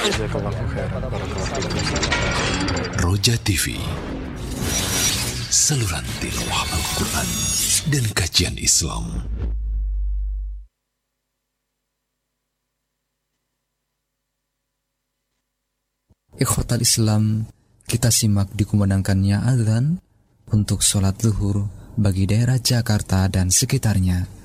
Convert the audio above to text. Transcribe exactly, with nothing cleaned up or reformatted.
Jazakallahu khairan. Barakallahu fikum. Roja T V, saluran tilawah Al-Quran dan kajian Islam. Ikhwatal Islam, kita simak dikumandangkannya azan untuk sholat zuhur bagi daerah Jakarta dan sekitarnya.